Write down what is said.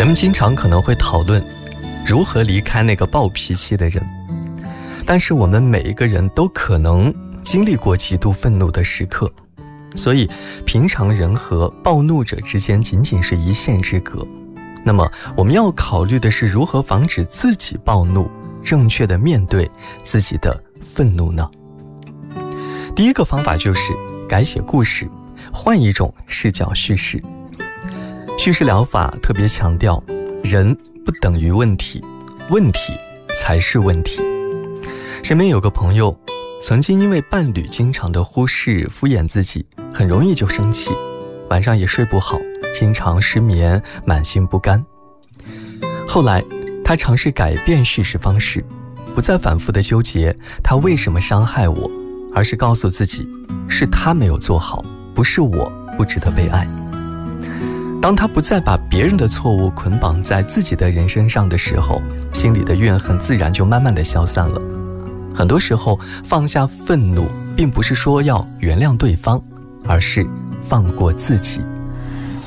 人们经常可能会讨论如何离开那个暴脾气的人，但是我们每一个人都可能经历过极度愤怒的时刻，所以平常人和暴怒者之间仅仅是一线之隔。那么我们要考虑的是如何防止自己暴怒，正确的面对自己的愤怒呢？第一个方法就是改写故事，换一种视角叙事。叙事疗法特别强调，人不等于问题，问题才是问题。身边有个朋友，曾经因为伴侣经常的忽视、敷衍自己，很容易就生气，晚上也睡不好，经常失眠，满心不甘。后来他尝试改变叙事方式，不再反复的纠结他为什么伤害我，而是告诉自己，是他没有做好，不是我不值得被爱。当他不再把别人的错误捆绑在自己的人身上的时候，心里的怨恨自然就慢慢的消散了。很多时候放下愤怒，并不是说要原谅对方，而是放过自己。